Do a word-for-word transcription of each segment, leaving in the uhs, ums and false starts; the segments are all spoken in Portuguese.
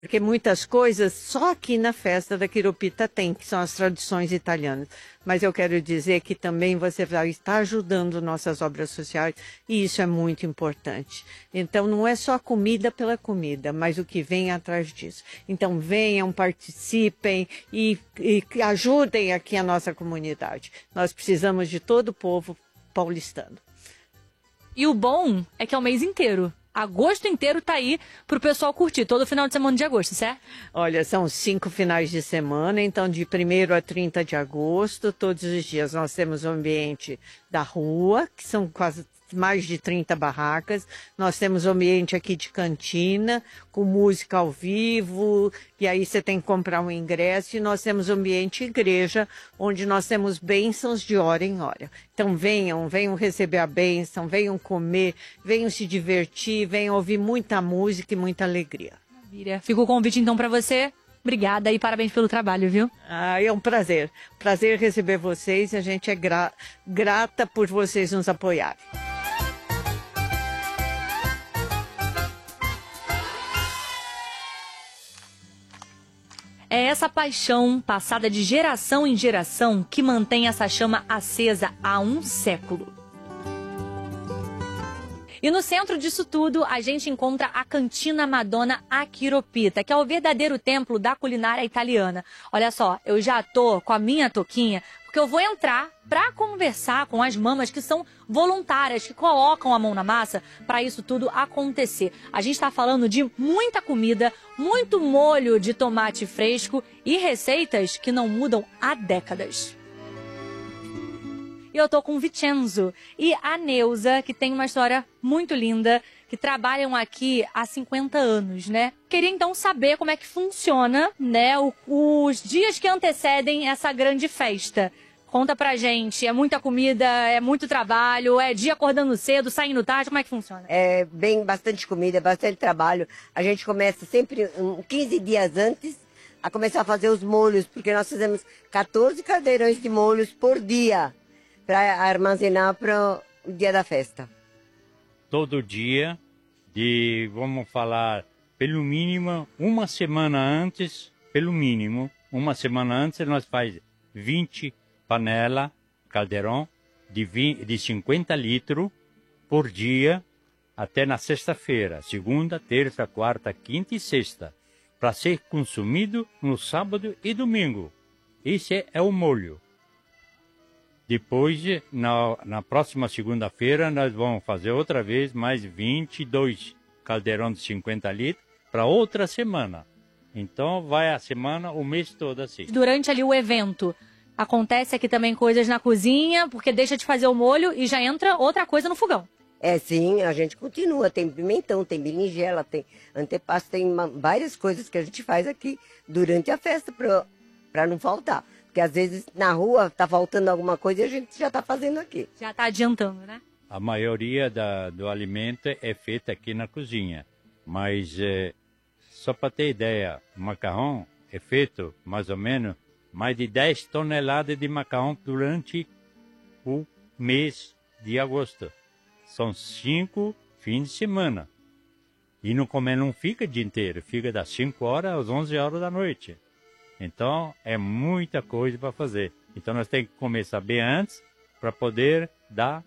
Porque muitas coisas só aqui na festa da Quirupita tem, que são as tradições italianas. Mas eu quero dizer que também você vai estar ajudando nossas obras sociais e isso é muito importante. Então não é só comida pela comida, mas o que vem atrás disso. Então venham, participem e, e ajudem aqui a nossa comunidade. Nós precisamos de todo o povo paulistano. E o bom é que é o mês inteiro. Agosto inteiro tá aí pro pessoal curtir, todo final de semana de agosto, certo? Olha, são cinco finais de semana, então de primeiro a trinta de agosto, todos os dias nós temos o ambiente da rua, que são quase mais de trinta barracas. Nós temos o ambiente aqui de cantina, com música ao vivo, e aí você tem que comprar um ingresso. E nós temos o ambiente igreja, onde nós temos bênçãos de hora em hora. Então venham, venham receber a bênção, venham comer, venham se divertir, venham ouvir muita música e muita alegria. Maravilha. Fica o convite então para você. Obrigada e parabéns pelo trabalho, viu? Ah, é um prazer. Prazer receber vocês e a gente é gra grata por vocês nos apoiarem. É essa paixão passada de geração em geração que mantém essa chama acesa há um século. E no centro disso tudo, a gente encontra a Cantina Madonna a Quirupita, que é o verdadeiro templo da culinária italiana. Olha só, eu já tô com a minha touquinha, porque eu vou entrar para conversar com as mamas que são voluntárias, que colocam a mão na massa para isso tudo acontecer. A gente está falando de muita comida, muito molho de tomate fresco e receitas que não mudam há décadas. E eu tô com o Vincenzo e a Neuza, que tem uma história muito linda, que trabalham aqui há cinquenta anos, né? Queria então saber como é que funciona, né, o, os dias que antecedem essa grande festa. Conta pra gente, é muita comida, é muito trabalho, é dia acordando cedo, saindo tarde, como é que funciona? É bem, bastante comida, bastante trabalho. A gente começa sempre um, quinze dias antes a começar a fazer os molhos, porque nós fazemos quatorze caldeirões de molhos por dia, para armazenar para o dia da festa. Todo dia, de, vamos falar, pelo mínimo, uma semana antes, pelo mínimo, uma semana antes, nós faz vinte panelas, caldeirão, de, vinte, de cinquenta litros por dia, até na sexta-feira, segunda, terça, quarta, quinta e sexta, para ser consumido no sábado e domingo. Esse é o molho. Depois, na, na próxima segunda-feira, nós vamos fazer outra vez mais vinte e dois caldeirões de cinquenta litros para outra semana. Então, vai a semana, o mês todo assim. Durante ali o evento, acontece aqui também coisas na cozinha, porque deixa de fazer o molho e já entra outra coisa no fogão. É, sim, a gente continua. Tem pimentão, tem berinjela, tem antepasto, tem uma, várias coisas que a gente faz aqui durante a festa para não faltar. Porque às vezes na rua tá faltando alguma coisa e a gente já tá fazendo aqui. Já tá adiantando, né? A maioria da, do alimento é feita aqui na cozinha. Mas, é, só para ter ideia, o macarrão é feito mais ou menos mais de dez toneladas de macarrão durante o mês de agosto. São cinco fins de semana. E não comer não fica o dia inteiro, fica das cinco horas às onze horas da noite. Então, é muita coisa para fazer. Então, nós temos que começar bem antes para poder dar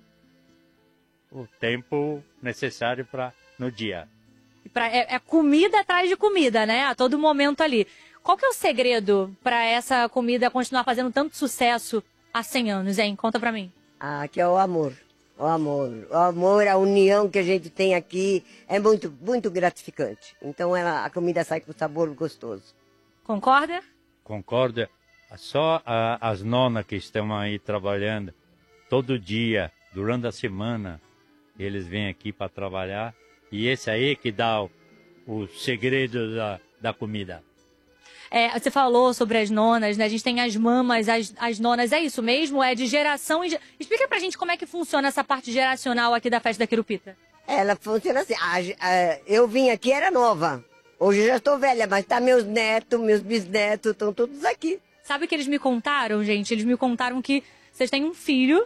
o tempo necessário para no dia. Pra, é, é comida atrás de comida, né? A todo momento ali. Qual que é o segredo para essa comida continuar fazendo tanto sucesso há cem anos, hein? Conta para mim. Ah, que é o amor. O amor. O amor, a união que a gente tem aqui é muito, muito gratificante. Então, ela, a comida sai com sabor gostoso. Concorda? Concorda? Só a, as nonas que estão aí trabalhando todo dia, durante a semana, eles vêm aqui para trabalhar. E esse aí que dá o, o segredo da, da comida. É, você falou sobre as nonas, né? A gente tem as mamas, as, as nonas. É isso mesmo? É de geração em geração. Explica pra gente como é que funciona essa parte geracional aqui da festa da Quirupita. Ela funciona assim. A, a, eu vim aqui, era nova. Hoje eu já estou velha, mas tá meus netos, meus bisnetos, estão todos aqui. Sabe o que eles me contaram, gente? Eles me contaram que vocês têm um filho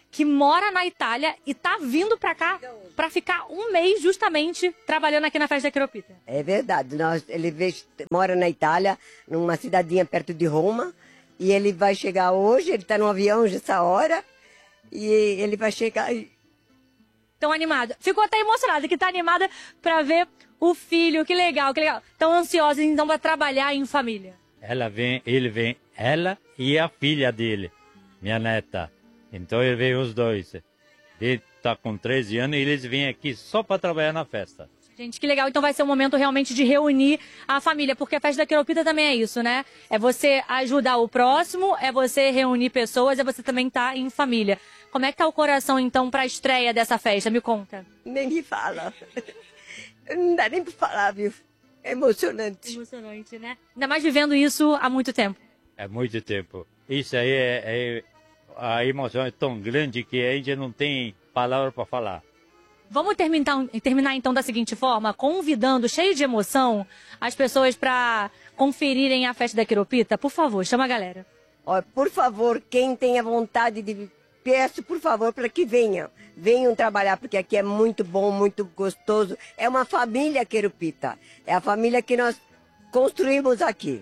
que mora na Itália e tá vindo pra cá pra ficar um mês justamente trabalhando aqui na festa da Quiropita. É verdade. Nós, ele vê, mora na Itália, numa cidadinha perto de Roma, e ele vai chegar hoje, ele está no avião essa hora, e ele vai chegar... Tão animado. Ficou até emocionada, que tá animada pra ver o filho. Que legal, que legal. Tão ansiosa, então, pra trabalhar em família. Ela vem, ele vem, ela e a filha dele, minha neta. Então ele veio os dois. Ele tá com treze anos e eles vêm aqui só para trabalhar na festa. Gente, que legal. Então vai ser um momento realmente de reunir a família, porque a festa da Quiropita também é isso, né? É você ajudar o próximo, é você reunir pessoas, é você também estar em família. Como é que tá o coração, então, para a estreia dessa festa? Me conta. Nem me fala. Não dá nem para falar, viu? É emocionante. Emocionante, né? Ainda mais vivendo isso há muito tempo. É muito tempo. Isso aí é, é a emoção é tão grande que a gente não tem palavra para falar. Vamos terminar, terminar então da seguinte forma, convidando, cheio de emoção, as pessoas para conferirem a festa da Quiropita. Por favor, chama a galera. Ó, por favor, quem tenha vontade de... Peço, por favor, para que venham. Venham trabalhar, porque aqui é muito bom, muito gostoso. É uma família Quiropita. É a família que nós construímos aqui.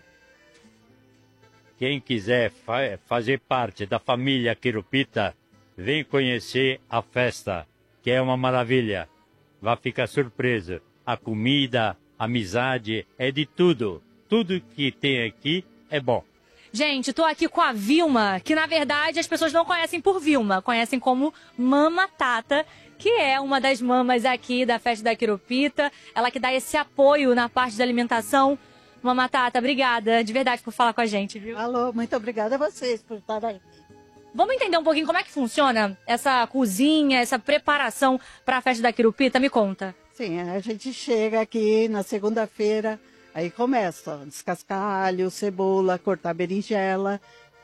Quem quiser fa fazer parte da família Quiropita, vem conhecer a festa, que é uma maravilha. Vai ficar surpreso. A comida, a amizade, é de tudo. Tudo que tem aqui é bom. Gente, tô aqui com a Vilma, que na verdade as pessoas não conhecem por Vilma, conhecem como Mama Tata, que é uma das mamas aqui da festa da Quiropita. Ela que dá esse apoio na parte da alimentação. Mama Tata, obrigada de verdade por falar com a gente, viu? Alô, muito obrigada a vocês por estar aí. Vamos entender um pouquinho como é que funciona essa cozinha, essa preparação para a festa da Quiropita? Me conta. Sim, a gente chega aqui na segunda-feira, aí começa ó, descascar alho, cebola, cortar berinjela.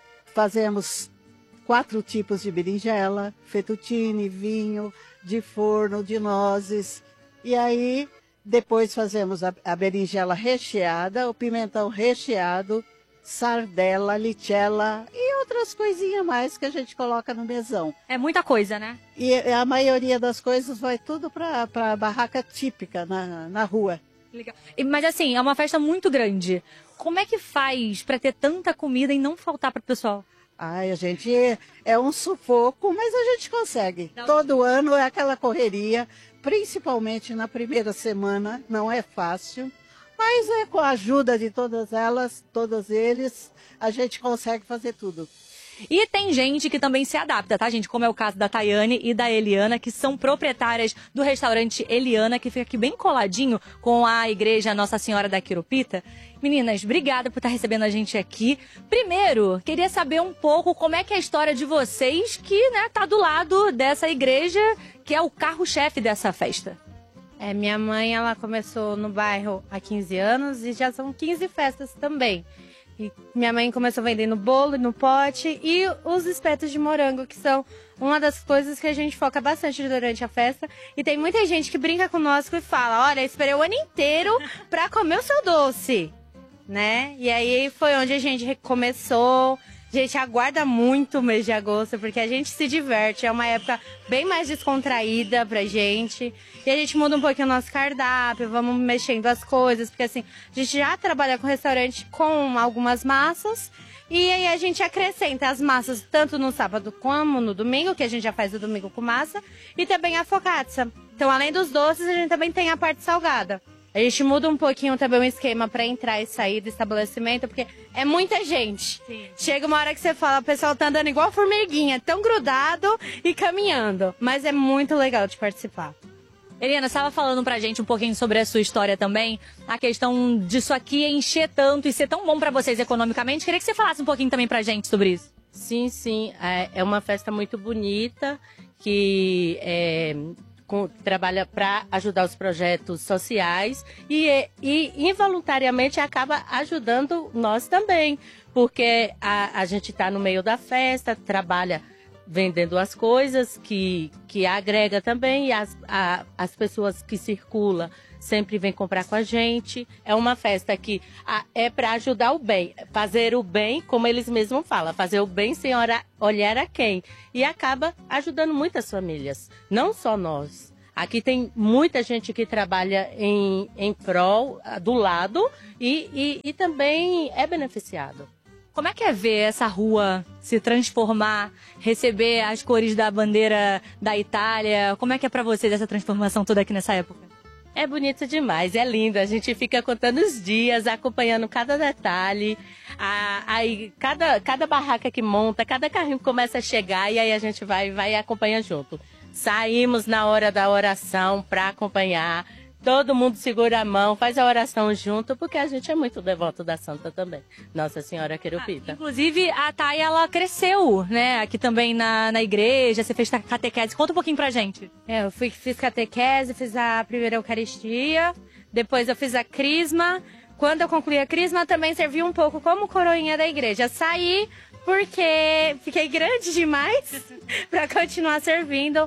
Fazemos quatro tipos de berinjela, fettuccine, vinho, de forno, de nozes. E aí depois fazemos a, a berinjela recheada, o pimentão recheado, sardela, lichella e outras coisinhas mais que a gente coloca no mesão. É muita coisa, né? E a maioria das coisas vai tudo para a barraca típica na, na rua. Legal. E, mas assim, é uma festa muito grande. Como é que faz para ter tanta comida e não faltar para o pessoal? Ai, a gente é um sufoco, mas a gente consegue. Não. Todo ano é aquela correria, principalmente na primeira semana, não é fácil. Mas é com a ajuda de todas elas, todos eles, a gente consegue fazer tudo. E tem gente que também se adapta, tá, gente? Como é o caso da Tayane e da Eliana, que são proprietárias do restaurante Eliana, que fica aqui bem coladinho com a igreja Nossa Senhora da Quiropita. Meninas, obrigada por estar recebendo a gente aqui. Primeiro, queria saber um pouco como é que é a história de vocês, que, né, tá do lado dessa igreja, que é o carro-chefe dessa festa. É, minha mãe, ela começou no bairro há quinze anos e já são quinze festas também. E minha mãe começou vendendo bolo no pote e os espetos de morango, que são uma das coisas que a gente foca bastante durante a festa. E tem muita gente que brinca conosco e fala, olha, eu esperei o ano inteiro pra comer o seu doce, né? E aí foi onde a gente começou. A gente aguarda muito o mês de agosto, porque a gente se diverte. É uma época bem mais descontraída pra gente. E a gente muda um pouquinho o nosso cardápio, vamos mexendo as coisas. Porque assim, a gente já trabalha com restaurante com algumas massas. E aí a gente acrescenta as massas tanto no sábado como no domingo, que a gente já faz o domingo com massa. E também a focaccia. Então, além dos doces, a gente também tem a parte salgada. A gente muda um pouquinho também o esquema para entrar e sair do estabelecimento, porque é muita gente. Sim. Chega uma hora que você fala, o pessoal tá andando igual formiguinha, tão grudado e caminhando. Mas é muito legal de participar. Eliana, você estava falando pra gente um pouquinho sobre a sua história também, a questão disso aqui encher tanto e ser tão bom pra vocês economicamente. Queria que você falasse um pouquinho também pra gente sobre isso. Sim, sim. É uma festa muito bonita, que é... Com, trabalha para ajudar os projetos sociais e, e involuntariamente acaba ajudando nós também, porque a, a gente está no meio da festa, trabalha vendendo as coisas que, que agrega também e as, a, as pessoas que circulam sempre vem comprar com a gente. É uma festa que ah, é para ajudar o bem, fazer o bem, como eles mesmos falam, fazer o bem sem ora- olhar a quem. E acaba ajudando muitas famílias, não só nós. Aqui tem muita gente que trabalha em, em prol, do lado, e, e, e também é beneficiado. Como é que é ver essa rua se transformar, receber as cores da bandeira da Itália? Como é que é pra vocês essa transformação toda aqui nessa época? É bonito demais, é lindo. A gente fica contando os dias, acompanhando cada detalhe. A- Aí cada, cada barraca que monta, cada carrinho que começa a chegar, e aí a gente vai, vai acompanhar junto. Saímos na hora da oração para acompanhar. Todo mundo segura a mão, faz a oração junto, porque a gente é muito devoto da Santa também. Nossa Senhora Querupita. Ah, inclusive, a Thay, ela cresceu, né? Aqui também na, na igreja, você fez catequese. Conta um pouquinho pra gente. É, eu fui, fiz catequese, fiz a primeira Eucaristia, depois eu fiz a Crisma. Quando eu concluí a Crisma, também servi um pouco como coroinha da igreja. Saí porque fiquei grande demais para continuar servindo,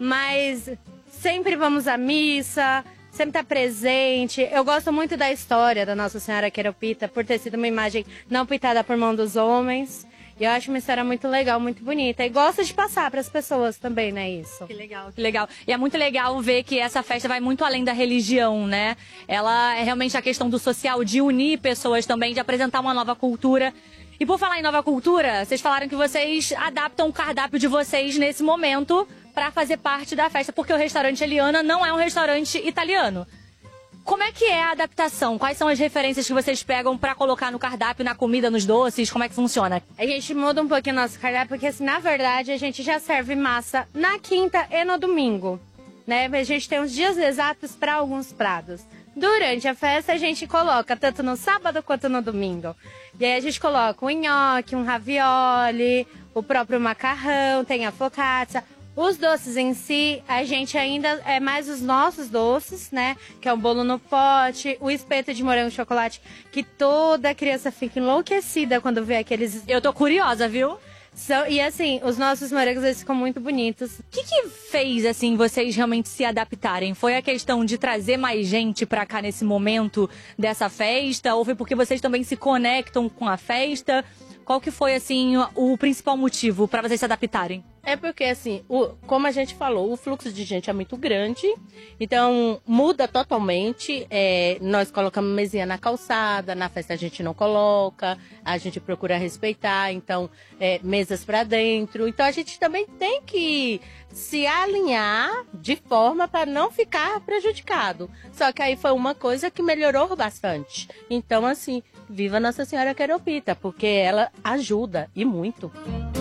mas sempre vamos à missa, sempre tá presente. Eu gosto muito da história da Nossa Senhora Querupita, por ter sido uma imagem não pintada por mão dos homens. E eu acho uma história muito legal, muito bonita. E gosto de passar para as pessoas também, né, isso. Que legal, que legal. E é muito legal ver que essa festa vai muito além da religião, né? Ela é realmente a questão do social, de unir pessoas também, de apresentar uma nova cultura. E por falar em nova cultura, vocês falaram que vocês adaptam o cardápio de vocês nesse momento para fazer parte da festa, porque o restaurante Eliana não é um restaurante italiano. Como é que é a adaptação? Quais são as referências que vocês pegam para colocar no cardápio, na comida, nos doces? Como é que funciona? A gente muda um pouquinho o nosso cardápio, porque assim, na verdade, a gente já serve massa na quinta e no domingo, né? A gente tem os dias exatos para alguns pratos. Durante a festa, a gente coloca tanto no sábado quanto no domingo. E aí a gente coloca um nhoque, um ravioli, o próprio macarrão, tem a focaccia. Os doces em si, a gente ainda é mais os nossos doces, né? Que é o bolo no pote, o espeto de morango e chocolate, que toda criança fica enlouquecida quando vê aqueles... Eu tô curiosa, viu? São, e assim, os nossos morangos, eles ficam muito bonitos. O que que fez, assim, vocês realmente se adaptarem? Foi a questão de trazer mais gente pra cá nesse momento dessa festa? Ou foi porque vocês também se conectam com a festa? Qual que foi, assim, o principal motivo pra vocês se adaptarem? É porque, assim, o, como a gente falou, o fluxo de gente é muito grande, então muda totalmente. É, nós colocamos mesinha na calçada, na festa a gente não coloca, a gente procura respeitar, então, é, mesas para dentro. Então a gente também tem que se alinhar de forma para não ficar prejudicado. Só que aí foi uma coisa que melhorou bastante. Então, assim, viva Nossa Senhora Querupita, porque ela ajuda e muito.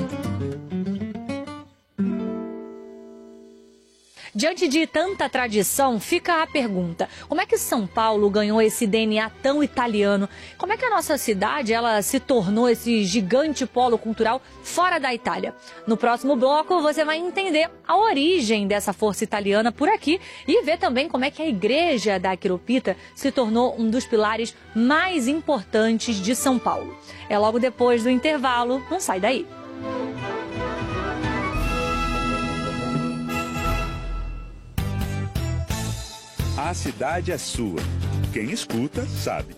Diante de tanta tradição, fica a pergunta: como é que São Paulo ganhou esse D N A tão italiano? Como é que a nossa cidade ela se tornou esse gigante polo cultural fora da Itália? No próximo bloco você vai entender a origem dessa força italiana por aqui e ver também como é que a igreja da Querupita se tornou um dos pilares mais importantes de São Paulo. É logo depois do intervalo, não sai daí. A cidade é sua. Quem escuta, sabe.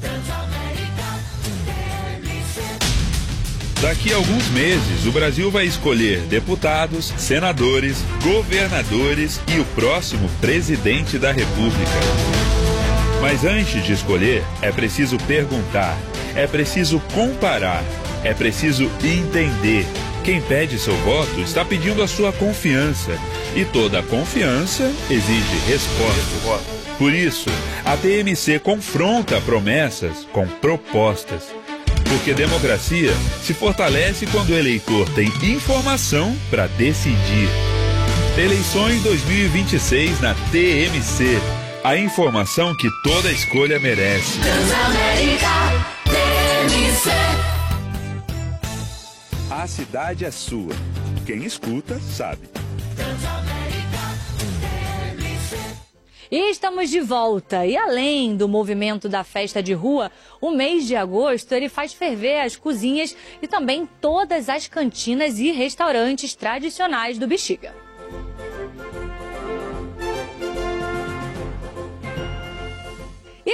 Daqui a alguns meses, o Brasil vai escolher deputados, senadores, governadores e o próximo presidente da República. Mas antes de escolher, é preciso perguntar, é preciso comparar, é preciso entender. Quem pede seu voto está pedindo a sua confiança. E toda confiança exige resposta. Por isso, a T M C confronta promessas com propostas. Porque democracia se fortalece quando o eleitor tem informação para decidir. Eleições dois mil e vinte e seis na T M C. A informação que toda escolha merece. Transamérica, T M C. A cidade é sua. Quem escuta, sabe. E estamos de volta. E além do movimento da festa de rua, o mês de agosto ele faz ferver as cozinhas e também todas as cantinas e restaurantes tradicionais do Bexiga.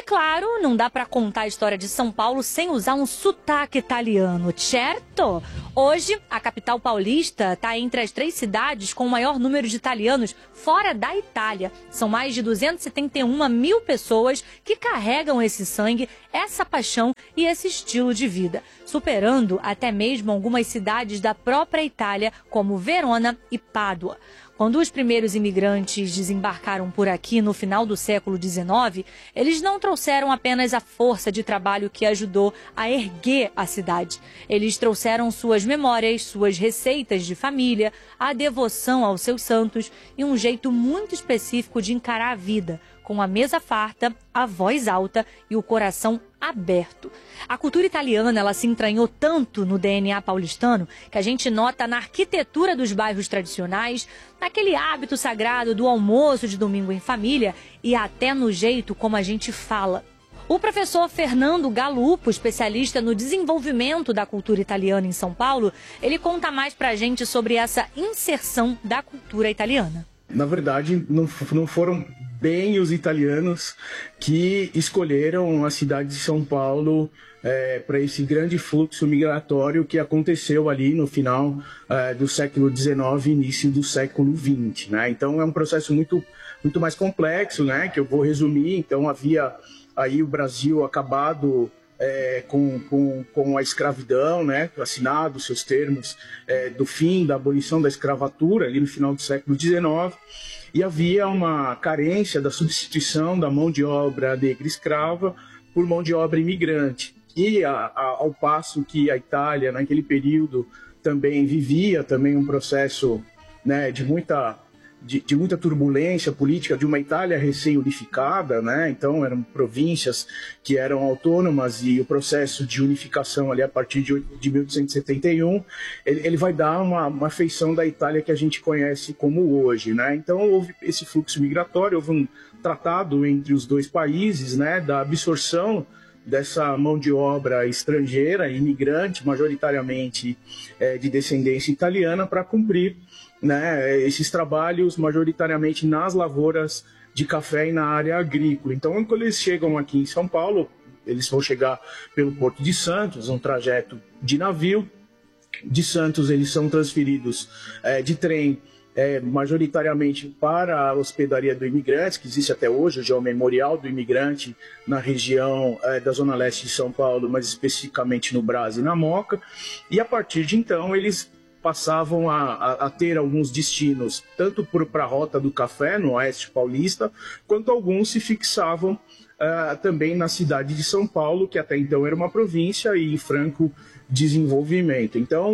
claro, não dá para contar a história de São Paulo sem usar um sotaque italiano, certo? Hoje, a capital paulista está entre as três cidades com o maior número de italianos fora da Itália. São mais de duzentos e setenta e uma mil pessoas que carregam esse sangue, essa paixão e esse estilo de vida, superando até mesmo algumas cidades da própria Itália, como Verona e Pádua. Quando os primeiros imigrantes desembarcaram por aqui no final do século dezenove, eles não trouxeram apenas a força de trabalho que ajudou a erguer a cidade. Eles trouxeram suas memórias, suas receitas de família, a devoção aos seus santos e um jeito muito específico de encarar a vida, com a mesa farta, a voz alta e o coração aberto. A cultura italiana, ela se entranhou tanto no D N A paulistano que a gente nota na arquitetura dos bairros tradicionais, naquele hábito sagrado do almoço de domingo em família e até no jeito como a gente fala. O professor Fernando Galupo, especialista no desenvolvimento da cultura italiana em São Paulo, ele conta mais pra gente sobre essa inserção da cultura italiana. Na verdade, não, não foram bem os italianos que escolheram a cidade de São Paulo é, para esse grande fluxo migratório que aconteceu ali no final é, do século dezenove, início do século vinte, né? Então é um processo muito, muito mais complexo, né? Que eu vou resumir. Então havia aí o Brasil acabado É, com, com, com a escravidão, né, assinado seus termos é, do fim da abolição da escravatura ali no final do século dezenove, e havia uma carência da substituição da mão de obra negra escrava por mão de obra imigrante. E a, a, ao passo que a Itália naquele período também vivia também um processo, né, de muita De, de muita turbulência política, de uma Itália recém-unificada, né? Então eram províncias que eram autônomas e o processo de unificação ali a partir de, de mil oitocentos e setenta e um, ele, ele vai dar uma, uma feição da Itália que a gente conhece como hoje, né? Então houve esse fluxo migratório, houve um tratado entre os dois países, né, da absorção dessa mão de obra estrangeira, imigrante, majoritariamente é, de descendência italiana, para cumprir, né, esses trabalhos majoritariamente nas lavouras de café e na área agrícola. Então, quando eles chegam aqui em São Paulo, eles vão chegar pelo Porto de Santos, um trajeto de navio. De Santos, eles são transferidos é, de trem, é, majoritariamente para a hospedaria do imigrante, que existe até hoje, hoje é o Memorial do Imigrante na região é, da Zona Leste de São Paulo, mas especificamente no Brás e na Moca. E a partir de então, eles passavam a, a, a ter alguns destinos, tanto para a Rota do Café, no Oeste Paulista, quanto alguns se fixavam uh, também na cidade de São Paulo, que até então era uma província e em franco desenvolvimento. Então,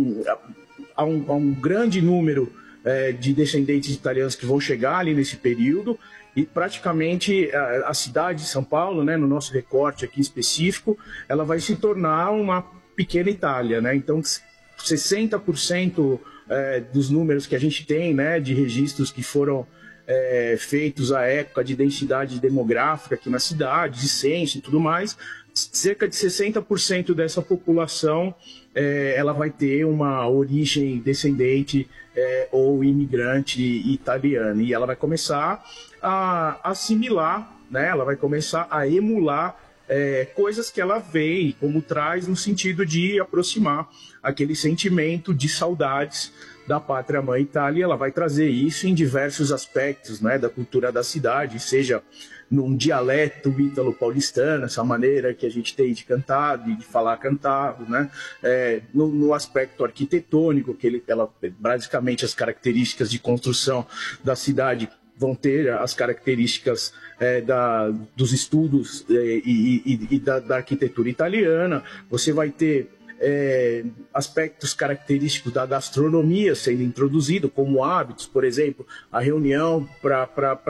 há um, há um grande número uh, de descendentes italianos que vão chegar ali nesse período, e praticamente a, a cidade de São Paulo, né, no nosso recorte aqui específico, ela vai se tornar uma pequena Itália, né? Então, sessenta por cento é, dos números que a gente tem, né, de registros que foram é, feitos à época de densidade demográfica aqui na cidade, de censo e tudo mais, cerca de sessenta por cento dessa população é, ela vai ter uma origem descendente é, ou imigrante italiana, e ela vai começar a assimilar, né, ela vai começar a emular É, coisas que ela vê como traz no sentido de aproximar aquele sentimento de saudades da pátria mãe Itália. Ela vai trazer isso em diversos aspectos, né, da cultura da cidade, seja num dialeto ítalo-paulistano, essa maneira que a gente tem de cantar, de, de falar cantado, né, é, no, no aspecto arquitetônico, que ele, ela, basicamente as características de construção da cidade vão ter as características é, da, dos estudos é, e, e, e da, da arquitetura italiana. Você vai ter é, aspectos característicos da gastronomia sendo introduzido, como hábitos, por exemplo, a reunião para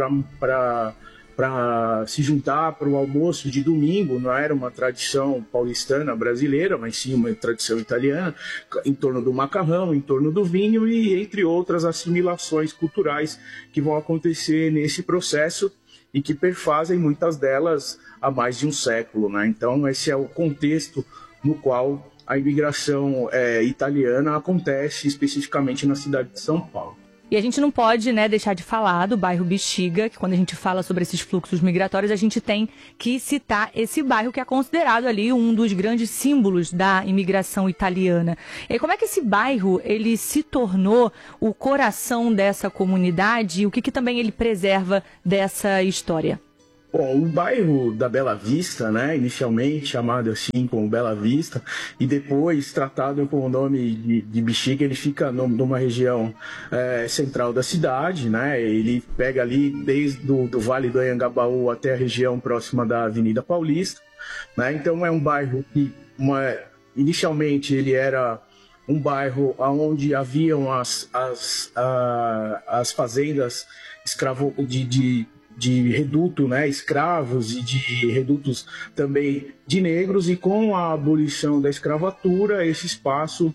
para se juntar para o almoço de domingo, não era uma tradição paulistana brasileira, mas sim uma tradição italiana, em torno do macarrão, em torno do vinho e entre outras assimilações culturais que vão acontecer nesse processo e que perfazem muitas delas há mais de um século, né? Então esse é o contexto no qual a imigração é, italiana acontece especificamente na cidade de São Paulo. E a gente não pode, né, deixar de falar do bairro Bexiga, que quando a gente fala sobre esses fluxos migratórios, a gente tem que citar esse bairro que é considerado ali um dos grandes símbolos da imigração italiana. E como é que esse bairro ele se tornou o coração dessa comunidade e o que, que também ele preserva dessa história? Bom, o bairro da Bela Vista, né, inicialmente chamado assim como Bela Vista, e depois tratado com o nome de, de Bexiga, ele fica no, numa região é, central da cidade, né, ele pega ali desde do, do Vale do Anhangabaú até a região próxima da Avenida Paulista, né, então é um bairro que uma, inicialmente ele era um bairro onde haviam as, as, a, as fazendas escravo, de, de de reduto, né, escravos e de redutos também de negros, e com a abolição da escravatura esse espaço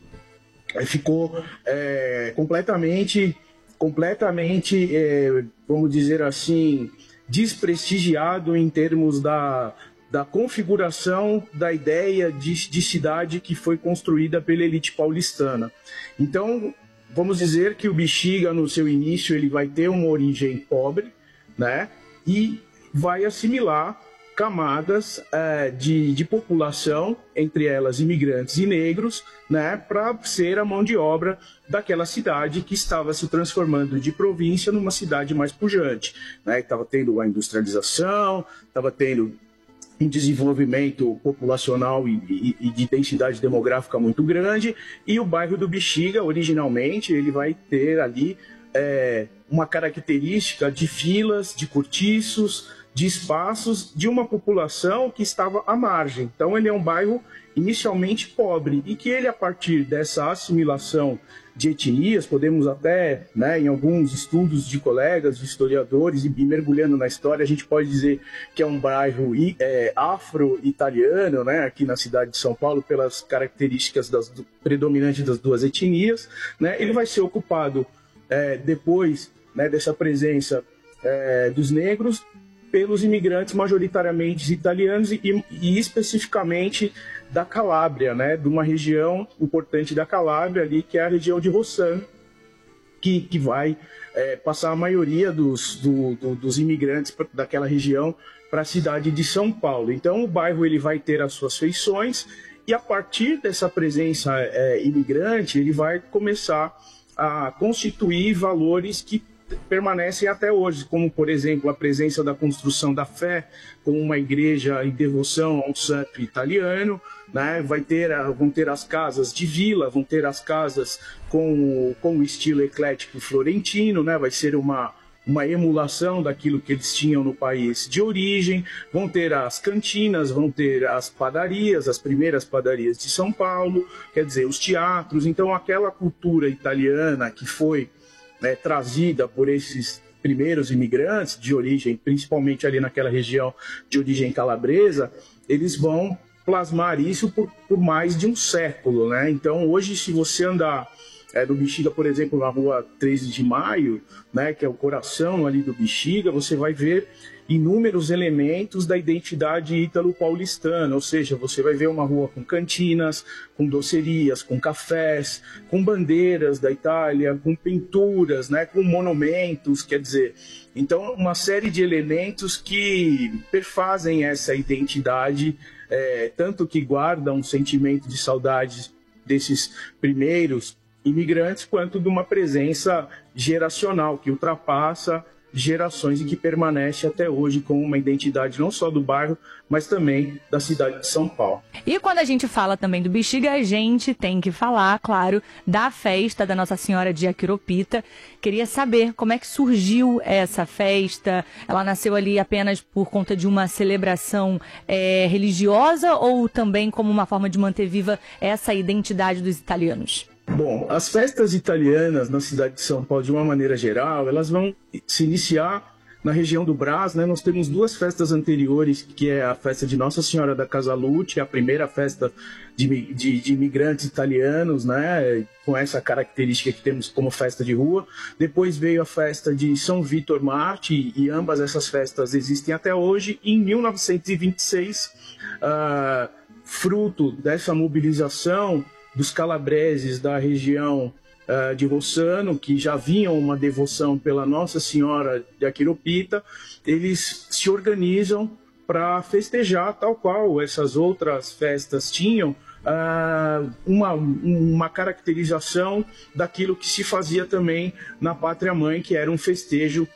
ficou é, completamente, completamente é, vamos dizer assim, desprestigiado em termos da, da configuração da ideia de, de cidade que foi construída pela elite paulistana. Então, vamos dizer que o Bexiga, no seu início, ele vai ter uma origem pobre, né? E vai assimilar camadas é, de, de população, entre elas imigrantes e negros, né, para ser a mão de obra daquela cidade que estava se transformando de província numa cidade mais pujante, né? Estava tendo a industrialização, estava tendo um desenvolvimento populacional e, e, e de densidade demográfica muito grande, e o bairro do Bexiga, originalmente, ele vai ter ali É, uma característica de filas, de cortiços, de espaços de uma população que estava à margem. Então ele é um bairro inicialmente pobre e que ele, a partir dessa assimilação de etnias, podemos até, né, em alguns estudos de colegas, de historiadores, e, e mergulhando na história, a gente pode dizer que é um bairro é, afro-italiano, né, aqui na cidade de São Paulo, pelas características das, predominantes das duas etnias, né. Ele vai ser ocupado É, depois, né, dessa presença é, dos negros, pelos imigrantes majoritariamente italianos e, e especificamente da Calábria, né, de uma região importante da Calábria ali, que é a região de Rossano, que, que vai é, passar a maioria dos, do, do, dos imigrantes daquela região para a cidade de São Paulo. Então o bairro ele vai ter as suas feições, e a partir dessa presença é, imigrante ele vai começar a constituir valores que permanecem até hoje, como, por exemplo, a presença da construção da fé, como uma igreja em devoção ao santo italiano, né? Vai ter, vão ter as casas de vila, vão ter as casas com, com o estilo eclético florentino, né? Vai ser uma, uma emulação daquilo que eles tinham no país de origem, vão ter as cantinas, vão ter as padarias, as primeiras padarias de São Paulo, quer dizer, os teatros. Então aquela cultura italiana que foi, né, trazida por esses primeiros imigrantes de origem, principalmente ali naquela região de origem calabresa, eles vão plasmar isso por, por mais de um século, né? Então hoje, se você andar É, do Bexiga, por exemplo, na rua treze de maio, né, que é o coração ali do Bexiga, você vai ver inúmeros elementos da identidade ítalo-paulistana, ou seja, você vai ver uma rua com cantinas, com docerias, com cafés, com bandeiras da Itália, com pinturas, né, com monumentos, quer dizer, então uma série de elementos que perfazem essa identidade, é, tanto que guardam um sentimento de saudade desses primeiros imigrantes, quanto de uma presença geracional que ultrapassa gerações e que permanece até hoje com uma identidade não só do bairro, mas também da cidade de São Paulo. E quando a gente fala também do Bexiga, a gente tem que falar, claro, da festa da Nossa Senhora de Aquiropita. Queria saber como é que surgiu essa festa. Ela nasceu ali apenas por conta de uma celebração é, religiosa, ou também como uma forma de manter viva essa identidade dos italianos? Bom, as festas italianas na cidade de São Paulo, de uma maneira geral, elas vão se iniciar na região do Brás, né? Nós temos duas festas anteriores, que é a festa de Nossa Senhora da Casalute, a primeira festa de, de, de imigrantes italianos, né? Com essa característica que temos como festa de rua. Depois veio a festa de São Vítor Marte, e ambas essas festas existem até hoje. Em mil novecentos e vinte e seis, uh, fruto dessa mobilização dos calabreses da região uh, de Rossano, que já vinham uma devoção pela Nossa Senhora de Aquiropita, eles se organizam para festejar, tal qual essas outras festas tinham, uh, uma, uma caracterização daquilo que se fazia também na Pátria Mãe, que era um festejo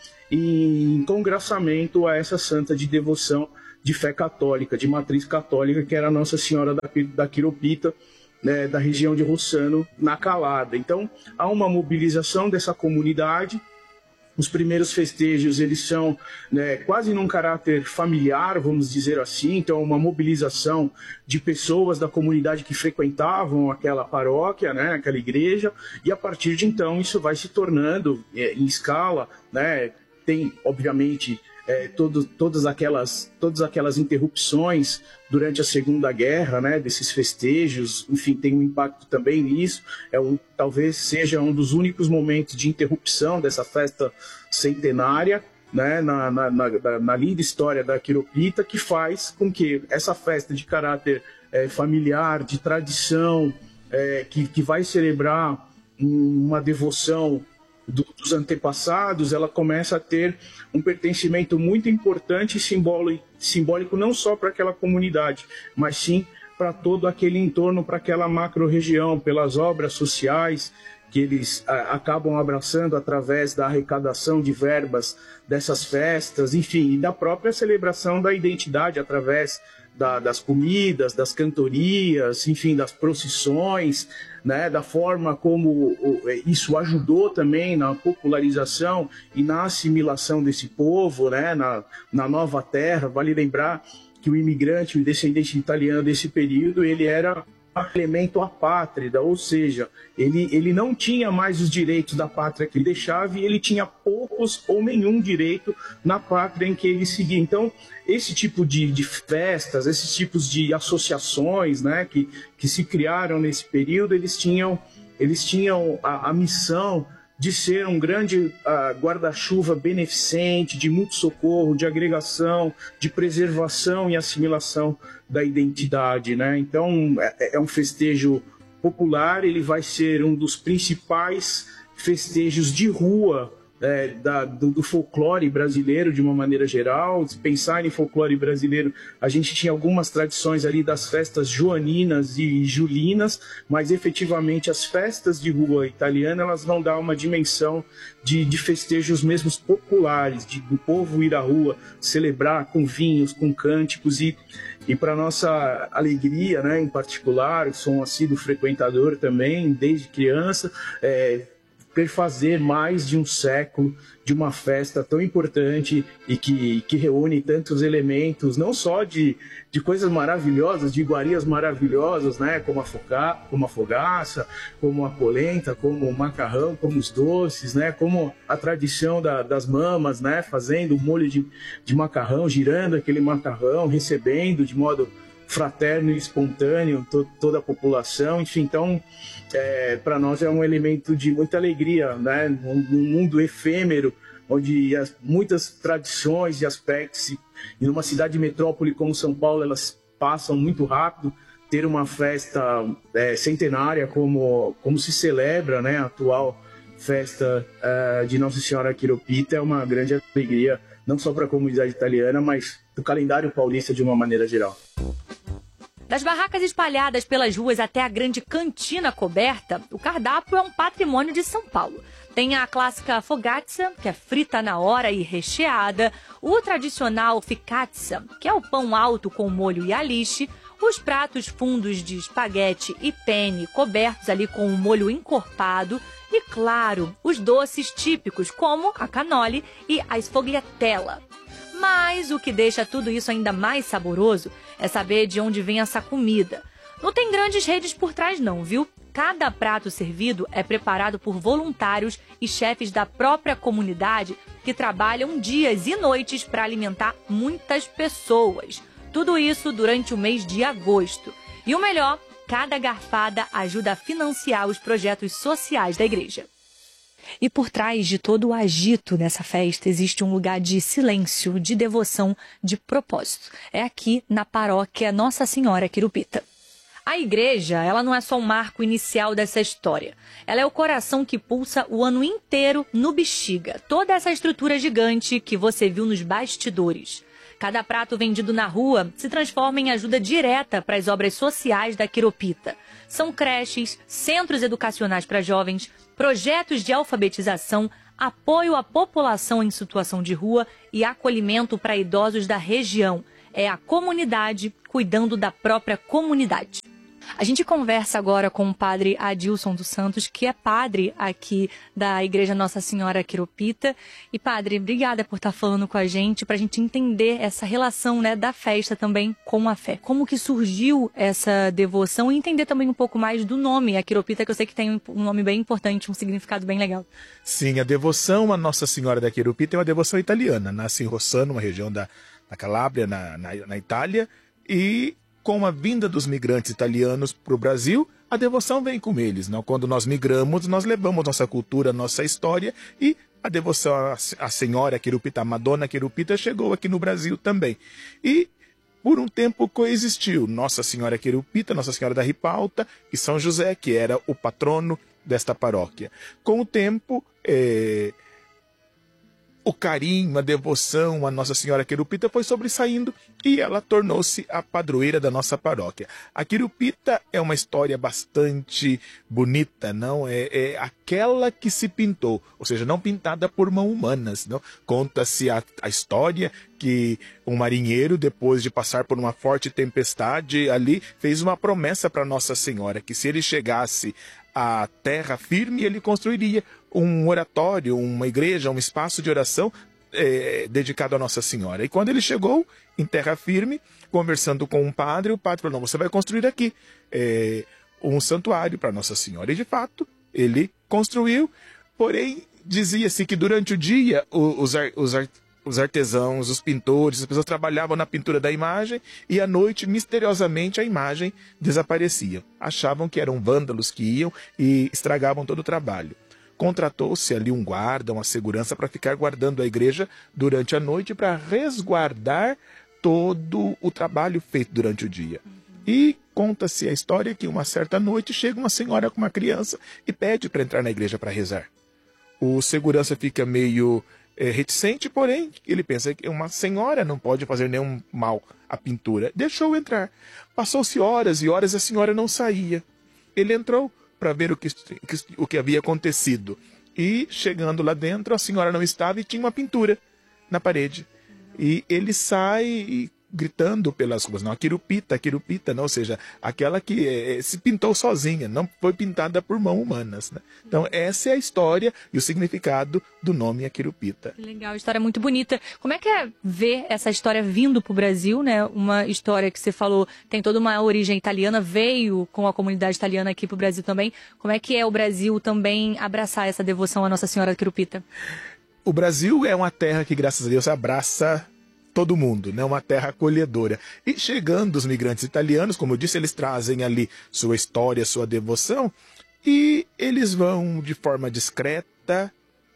em congraçamento a essa santa de devoção de fé católica, de matriz católica, que era a Nossa Senhora da, da Aquiropita, né, da região de Rossano, na Calada. Então, há uma mobilização dessa comunidade. Os primeiros festejos, eles são, né, quase num caráter familiar, vamos dizer assim, então uma mobilização de pessoas da comunidade que frequentavam aquela paróquia, né, aquela igreja, e a partir de então isso vai se tornando é, em escala, né, tem, obviamente, é, todo, todas, aquelas, todas aquelas interrupções durante a Segunda Guerra, né, desses festejos, enfim, tem um impacto também nisso, é um, talvez seja um dos únicos momentos de interrupção dessa festa centenária, né, na, na, na, na linda história da Aquiropita, que faz com que essa festa de caráter é, familiar, de tradição, é, que, que vai celebrar uma devoção do, dos antepassados, ela começa a ter um pertencimento muito importante e simbólico, simbólico não só para aquela comunidade, mas sim para todo aquele entorno, para aquela macro-região, pelas obras sociais que eles a, acabam abraçando através da arrecadação de verbas dessas festas, enfim, e da própria celebração da identidade através da, das comidas, das cantorias, enfim, das procissões, né, da forma como isso ajudou também na popularização e na assimilação desse povo, né, na, na nova terra. Vale lembrar que o imigrante, o descendente italiano desse período, ele era um elemento apátrida, ou seja, ele, ele não tinha mais os direitos da pátria que ele deixava e ele tinha poucos ou nenhum direito na pátria em que ele seguia. Então, esse tipo de, de festas, esses tipos de associações, né, que, que se criaram nesse período, eles tinham, eles tinham a, a missão de ser um grande uh, guarda-chuva beneficente, de muito socorro, de agregação, de preservação e assimilação da identidade, né? Então, é, é um festejo popular, ele vai ser um dos principais festejos de rua é, da, do, do folclore brasileiro, de uma maneira geral. Se pensar em folclore brasileiro, a gente tinha algumas tradições ali das festas joaninas e julinas, mas efetivamente as festas de rua italiana, elas vão dar uma dimensão de, de festejos mesmo populares, de, do povo ir à rua, celebrar com vinhos, com cânticos, e, e para nossa alegria, né, em particular, sou um assíduo frequentador também, desde criança, é, perfazer mais de um século de uma festa tão importante e que, que reúne tantos elementos, não só de, de coisas maravilhosas, de iguarias maravilhosas, né, como a, foga, como a fogaça, como a polenta, como o macarrão, como os doces, né, como a tradição da, das mamas, né, fazendo o molho de, de macarrão, girando aquele macarrão, recebendo de modo fraterno e espontâneo to, toda a população. Enfim, então, é, para nós é um elemento de muita alegria, né? Num, num mundo efêmero, onde as, muitas tradições e aspectos, e numa cidade metrópole como São Paulo, elas passam muito rápido. Ter uma festa é, centenária como, como se celebra, né, a atual festa é, de Nossa Senhora Aquiropita, é uma grande alegria, não só para a comunidade italiana, mas do calendário paulista de uma maneira geral. Das barracas espalhadas pelas ruas até a grande cantina coberta, o cardápio é um patrimônio de São Paulo. Tem a clássica fogazza, que é frita na hora e recheada, o tradicional focaccia, que é o pão alto com molho e alite, os pratos fundos de espaguete e penne cobertos ali com um molho encorpado e, claro, os doces típicos como a cannoli e a sfogliatella. Mas o que deixa tudo isso ainda mais saboroso é saber de onde vem essa comida. Não tem grandes redes por trás não, viu? Cada prato servido é preparado por voluntários e chefes da própria comunidade que trabalham dias e noites para alimentar muitas pessoas. Tudo isso durante o mês de agosto. E o melhor, cada garfada ajuda a financiar os projetos sociais da igreja. E por trás de todo o agito nessa festa existe um lugar de silêncio, de devoção, de propósito. É aqui na paróquia Nossa Senhora Aquiropita. A igreja, ela não é só um marco inicial dessa história. Ela é o coração que pulsa o ano inteiro no Bexiga. Toda essa estrutura gigante que você viu nos bastidores. Cada prato vendido na rua se transforma em ajuda direta para as obras sociais da Quiropita. São creches, centros educacionais para jovens, projetos de alfabetização, apoio à população em situação de rua e acolhimento para idosos da região. É a comunidade cuidando da própria comunidade. A gente conversa agora com o padre Adilson dos Santos, que é padre aqui da Igreja Nossa Senhora Quiropita. E padre, obrigada por estar falando com a gente, para a gente entender essa relação, né, da festa também com a fé. Como que surgiu essa devoção e entender também um pouco mais do nome, a Quiropita, que eu sei que tem um nome bem importante, um significado bem legal. Sim, a devoção a Nossa Senhora da Quiropita é uma devoção italiana. Nasce em Rossano, uma região da, da Calábria, na, na, na Itália, e com a vinda dos migrantes italianos para o Brasil, a devoção vem com eles. Não? Quando nós migramos, nós levamos nossa cultura, nossa história, e a devoção à Senhora Quiropita, a Madonna Quiropita, chegou aqui no Brasil também. E por um tempo coexistiu Nossa Senhora Quiropita, Nossa Senhora da Ripalta e São José, que era o patrono desta paróquia. Com o tempo, é... o carinho, a devoção a Nossa Senhora Quiropita foi sobressaindo e ela tornou-se a padroeira da nossa paróquia. A Quiropita é uma história bastante bonita, não? É, é aquela que se pintou, ou seja, não pintada por mãos humanas. Não? Conta-se a, a história que um marinheiro, depois de passar por uma forte tempestade ali, fez uma promessa para Nossa Senhora, que se ele chegasse à terra firme, ele construiria um oratório, uma igreja, um espaço de oração é, dedicado a Nossa Senhora. E quando ele chegou em terra firme, conversando com um padre, o padre falou, não, você vai construir aqui é, um santuário para Nossa Senhora. E de fato, ele construiu, porém, dizia-se que durante o dia os, os, os artesãos, os pintores, as pessoas trabalhavam na pintura da imagem e à noite, misteriosamente, a imagem desaparecia. Achavam que eram vândalos que iam e estragavam todo o trabalho. Contratou-se ali um guarda, uma segurança para ficar guardando a igreja durante a noite para resguardar todo o trabalho feito durante o dia. E conta-se a história que uma certa noite chega uma senhora com uma criança e pede para entrar na igreja para rezar. O segurança fica meio é, reticente, porém ele pensa que uma senhora não pode fazer nenhum mal à pintura. Deixou entrar. Passou-se horas e horas e a senhora não saía. Ele entrou para ver o que, o que havia acontecido. E, chegando lá dentro, a senhora não estava e tinha uma pintura na parede. E ele sai gritando pelas ruas, não, a Quiropita, a Quiropita, não, ou seja, aquela que é, se pintou sozinha, não foi pintada por mãos humanas. Né? Então, essa é a história e o significado do nome a Quiropita. Que legal, história muito bonita. Como é que é ver essa história vindo para o Brasil, né? Uma história que você falou tem toda uma origem italiana, veio com a comunidade italiana aqui para o Brasil também. Como é que é o Brasil também abraçar essa devoção à Nossa Senhora da Quiropita? O Brasil é uma terra que, graças a Deus, abraça todo mundo, né? Uma terra acolhedora. E chegando os migrantes italianos, como eu disse, eles trazem ali sua história, sua devoção, e eles vão de forma discreta,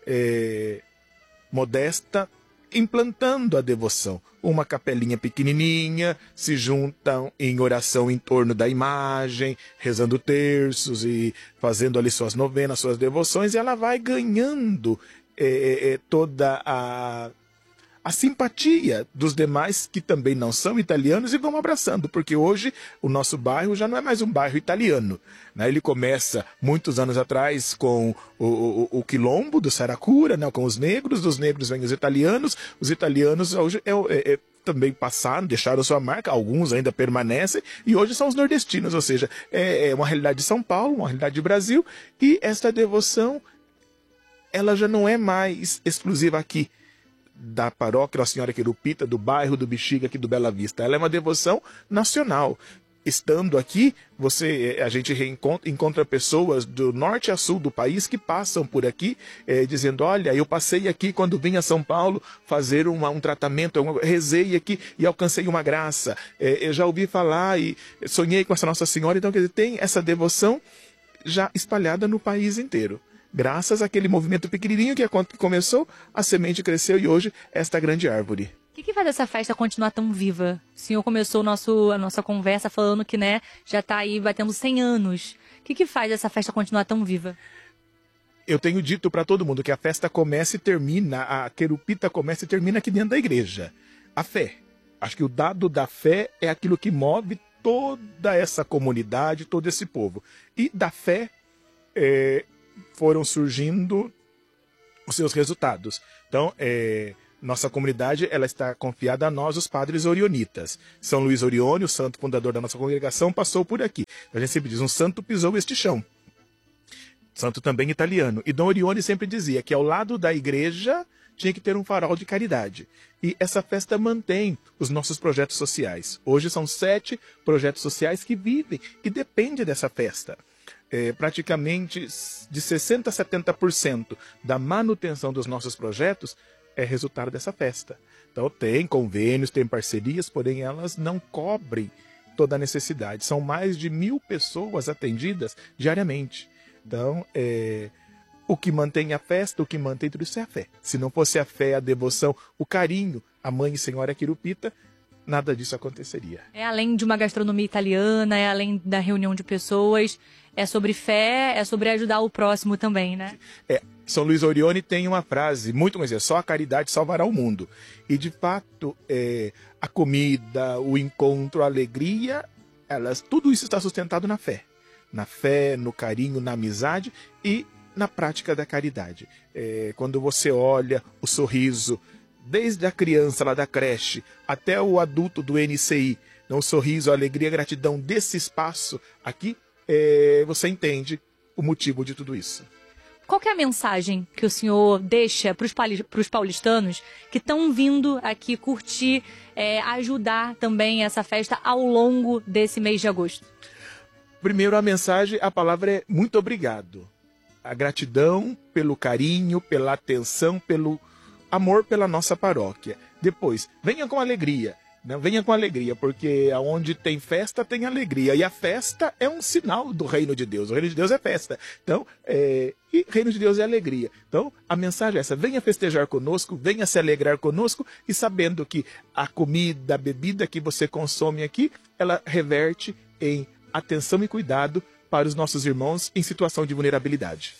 é, modesta, implantando a devoção. Uma capelinha pequenininha, se juntam em oração em torno da imagem, rezando terços e fazendo ali suas novenas, suas devoções, e ela vai ganhando é, é, toda a a simpatia dos demais que também não são italianos e vão abraçando, porque hoje o nosso bairro já não é mais um bairro italiano. Né? Ele começa muitos anos atrás com o, o, o quilombo do Saracura, né? Com os negros, dos negros vêm os italianos, os italianos hoje é, é, é, também passaram, deixaram sua marca, alguns ainda permanecem, e hoje são os nordestinos, ou seja, é, é uma realidade de São Paulo, uma realidade de Brasil, e esta devoção ela já não é mais exclusiva aqui da paróquia Nossa Senhora Quiropita, do bairro do Bexiga, aqui do Bela Vista. Ela é uma devoção nacional. Estando aqui, você, a gente reencontra, encontra pessoas do norte a sul do país que passam por aqui, é, dizendo, olha, eu passei aqui quando vim a São Paulo fazer uma, um tratamento, eu rezei aqui e alcancei uma graça. É, eu já ouvi falar e sonhei com essa Nossa Senhora. Então, quer dizer, tem essa devoção já espalhada no país inteiro. Graças àquele movimento pequenininho que começou, a semente cresceu e hoje esta grande árvore. O que, que faz essa festa continuar tão viva? O senhor começou o nosso, a nossa conversa falando que, né, já está aí batendo cem anos. O que, que faz essa festa continuar tão viva? Eu tenho dito para todo mundo que a festa começa e termina, a querupita começa e termina aqui dentro da igreja. A fé. Acho que o dado da fé é aquilo que move toda essa comunidade, todo esse povo. E da fé é, foram surgindo os seus resultados. Então, é... nossa comunidade ela está confiada a nós, os padres orionitas. São Luís Orione, o santo fundador da nossa congregação, passou por aqui. A gente sempre diz, um santo pisou este chão. Santo também italiano. E Dom Orione sempre dizia que ao lado da igreja tinha que ter um farol de caridade. E essa festa mantém os nossos projetos sociais. Hoje são sete projetos sociais que vivem e dependem dessa festa. É, praticamente de sessenta a setenta por cento da manutenção dos nossos projetos é resultado dessa festa. Então tem convênios, tem parcerias, porém elas não cobrem toda a necessidade. São mais de mil pessoas atendidas diariamente. Então, é, o que mantém a festa, o que mantém tudo isso é a fé. Se não fosse a fé, a devoção, o carinho, a Mãe e Senhora Querupita, nada disso aconteceria. É além de uma gastronomia italiana, é além da reunião de pessoas, é sobre fé, é sobre ajudar o próximo também, né? É, São Luís Orione tem uma frase muito conhecida, só a caridade salvará o mundo. E de fato, é, a comida, o encontro, a alegria, elas, tudo isso está sustentado na fé. Na fé, no carinho, na amizade e na prática da caridade. É, quando você olha o sorriso, desde a criança lá da creche até o adulto do N C I, o sorriso, a alegria, a gratidão desse espaço aqui, é, você entende o motivo de tudo isso. Qual que é a mensagem que o senhor deixa para os paulistanos que estão vindo aqui curtir, é, ajudar também essa festa ao longo desse mês de agosto? Primeiro, a mensagem, a palavra é muito obrigado. A gratidão pelo carinho, pela atenção, pelo amor pela nossa paróquia. Depois, venha com alegria. Né? Venha com alegria, porque onde tem festa, tem alegria. E a festa é um sinal do reino de Deus. O reino de Deus é festa. Então, é... e reino de Deus é alegria. Então, a mensagem é essa. Venha festejar conosco, venha se alegrar conosco e sabendo que a comida, a bebida que você consome aqui, ela reverte em atenção e cuidado para os nossos irmãos em situação de vulnerabilidade.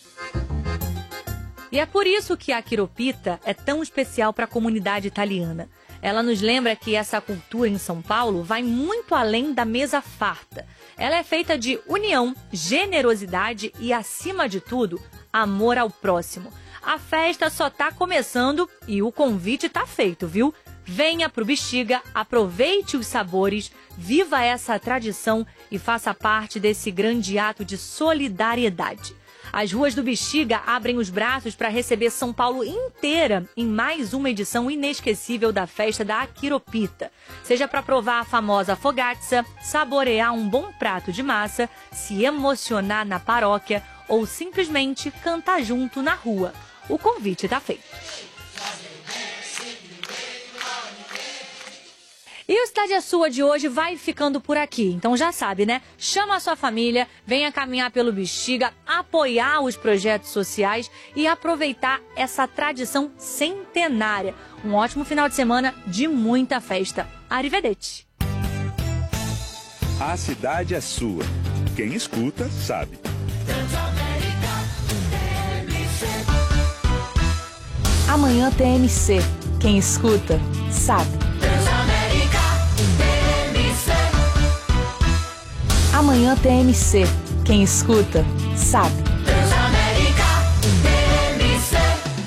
E é por isso que a Querupita é tão especial para a comunidade italiana. Ela nos lembra que essa cultura em São Paulo vai muito além da mesa farta. Ela é feita de união, generosidade e, acima de tudo, amor ao próximo. A festa só tá começando e o convite tá feito, viu? Venha pro Bexiga, aproveite os sabores, viva essa tradição e faça parte desse grande ato de solidariedade. As ruas do Bexiga abrem os braços para receber São Paulo inteira em mais uma edição inesquecível da festa da Querupita. Seja para provar a famosa fogazza, saborear um bom prato de massa, se emocionar na paróquia ou simplesmente cantar junto na rua. O convite está feito. E o Cidade é Sua de hoje vai ficando por aqui. Então já sabe, né? Chama a sua família, venha caminhar pelo Bexiga, apoiar os projetos sociais e aproveitar essa tradição centenária. Um ótimo final de semana de muita festa. Arrivederci! A cidade é sua. Quem escuta, sabe. Amanhã T M C. Quem escuta, sabe. Amanhã T M C. Quem escuta, sabe. Transamérica T M C.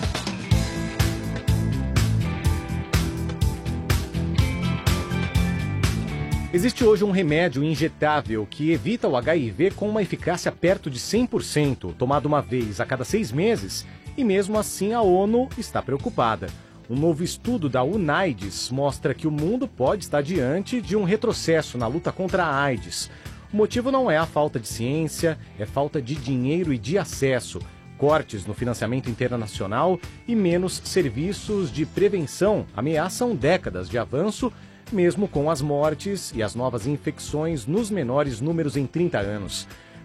Existe hoje um remédio injetável que evita o H I V com uma eficácia perto de cem por cento, tomado uma vez a cada seis meses, e mesmo assim a ONU está preocupada. Um novo estudo da UNAIDS mostra que o mundo pode estar diante de um retrocesso na luta contra a AIDS. O motivo não é a falta de ciência, é falta de dinheiro e de acesso, cortes no financiamento internacional e menos serviços de prevenção ameaçam décadas de avanço, mesmo com as mortes e as novas infecções nos menores números em trinta anos.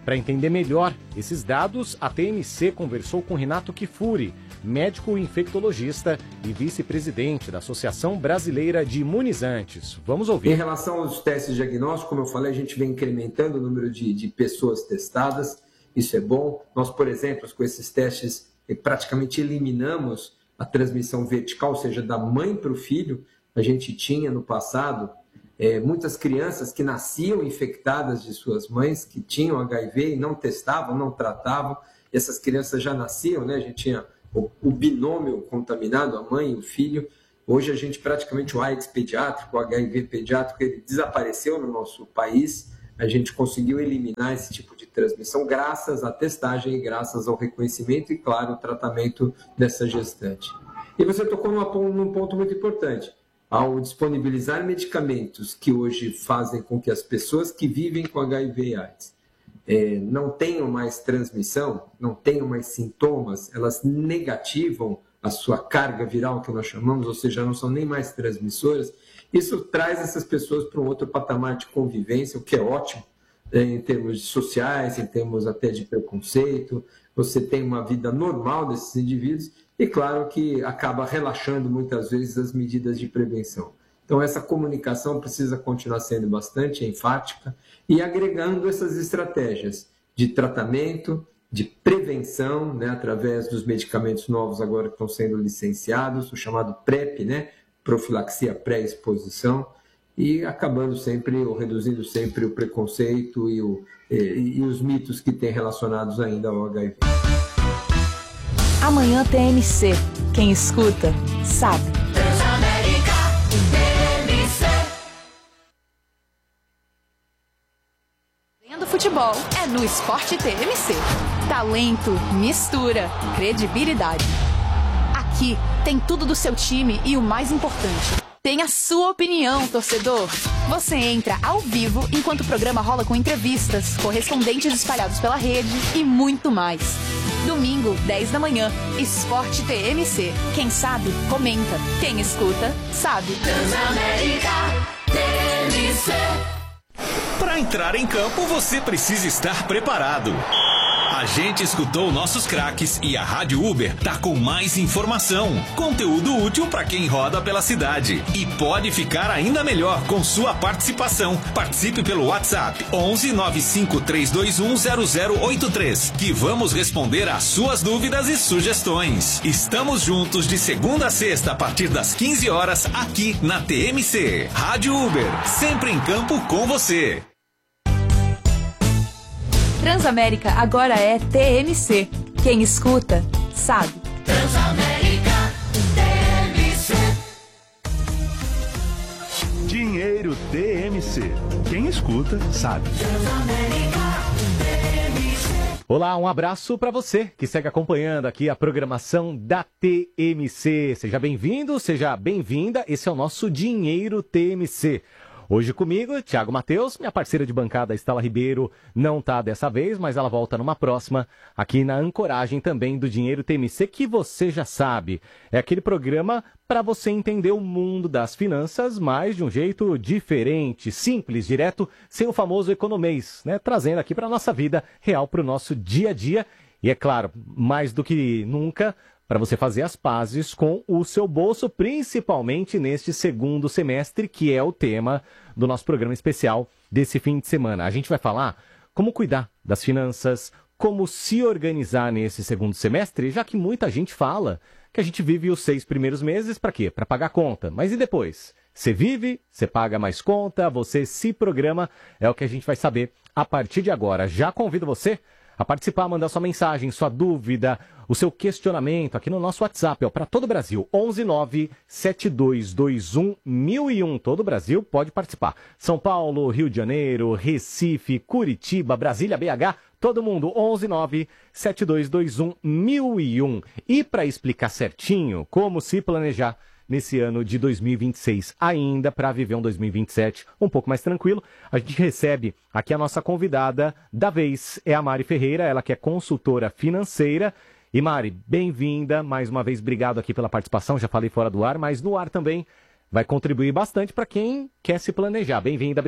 Para entender melhor esses dados, a T M C conversou com Renato Kifuri, médico infectologista e vice-presidente da Associação Brasileira de Imunizantes. Vamos ouvir. Em relação aos testes diagnósticos, como eu falei, a gente vem incrementando o número de, de pessoas testadas, isso é bom. Nós, por exemplo, com esses testes, praticamente eliminamos a transmissão vertical, ou seja, da mãe para o filho. A gente tinha no passado é, muitas crianças que nasciam infectadas de suas mães, que tinham H I V e não testavam, não tratavam. E essas crianças já nasciam, né? A gente tinha o, o binômio contaminado, a mãe e o filho. Hoje a gente praticamente o AIDS pediátrico, o H I V pediátrico, ele desapareceu no nosso país. A gente conseguiu eliminar esse tipo de transmissão graças à testagem e graças ao reconhecimento e, claro, o tratamento dessa gestante. E você tocou numa, num ponto muito importante. Ao disponibilizar medicamentos que hoje fazem com que as pessoas que vivem com H I V e AIDS é, não tenham mais transmissão, não tenham mais sintomas, elas negativam a sua carga viral, que nós chamamos, ou seja, não são nem mais transmissoras, isso traz essas pessoas para um outro patamar de convivência, o que é ótimo, é, em termos sociais, em termos até de preconceito. Você tem uma vida normal desses indivíduos e, claro, que acaba relaxando muitas vezes as medidas de prevenção. Então, essa comunicação precisa continuar sendo bastante enfática e agregando essas estratégias de tratamento, de prevenção, né, através dos medicamentos novos agora que estão sendo licenciados, o chamado PrEP, né, profilaxia pré-exposição, e acabando sempre, ou reduzindo sempre o preconceito e, o, e, e os mitos que têm relacionados ainda ao H I V. Amanhã T M C. Quem escuta, sabe. Transamérica T M C. Vendo futebol é no Esporte T M C. Talento, mistura, credibilidade. Aqui tem tudo do seu time e o mais importante, tem a sua opinião, torcedor. Você entra ao vivo enquanto o programa rola com entrevistas, correspondentes espalhados pela rede e muito mais. Domingo, dez da manhã, Esporte T M C. Quem sabe, comenta. Quem escuta, sabe. Transamérica T M C. Para entrar em campo, você precisa estar preparado. A gente escutou nossos craques e a Rádio Uber tá com mais informação, conteúdo útil para quem roda pela cidade. E pode ficar ainda melhor com sua participação. Participe pelo WhatsApp onze nove cinco três dois um zero zero oito três, que vamos responder às suas dúvidas e sugestões. Estamos juntos de segunda a sexta a partir das quinze horas aqui na T M C. Rádio Uber, sempre em campo com você. Transamérica agora é T M C. Quem escuta, sabe. Transamérica T M C. Dinheiro T M C. Quem escuta, sabe. Transamérica T M C. Olá, um abraço para você que segue acompanhando aqui a programação da T M C. Seja bem-vindo, seja bem-vinda. Esse é o nosso Dinheiro T M C. Hoje comigo, Thiago Matheus, minha parceira de bancada, Estela Ribeiro, não tá dessa vez, mas ela volta numa próxima, aqui na ancoragem também do Dinheiro T M C, que você já sabe. É aquele programa para você entender o mundo das finanças, mas de um jeito diferente, simples, direto, sem o famoso economês, né? Trazendo aqui para nossa vida real, para o nosso dia a dia. E é claro, mais do que nunca, para você fazer as pazes com o seu bolso, principalmente neste segundo semestre, que é o tema do nosso programa especial desse fim de semana. A gente vai falar como cuidar das finanças, como se organizar nesse segundo semestre, já que muita gente fala que a gente vive os seis primeiros meses para quê? Para pagar conta. Mas e depois? Você vive, você paga mais conta, você se programa, é o que a gente vai saber a partir de agora. Já convido você a participar, mandar sua mensagem, sua dúvida, o seu questionamento aqui no nosso WhatsApp, ó, para todo o Brasil, onze nove sete dois dois um mil e um. Todo o Brasil pode participar. São Paulo, Rio de Janeiro, Recife, Curitiba, Brasília, B H, todo mundo, onze nove sete dois dois um mil e um. E para explicar certinho como se planejar nesse ano de dois mil e vinte e seis, ainda para viver um dois mil e vinte e sete um pouco mais tranquilo, a gente recebe aqui a nossa convidada da vez, é a Mari Ferreira, ela que é consultora financeira. E Mari, bem-vinda, mais uma vez, obrigado aqui pela participação, já falei fora do ar, mas no ar também vai contribuir bastante para quem quer se planejar. Bem-vinda, obrigado.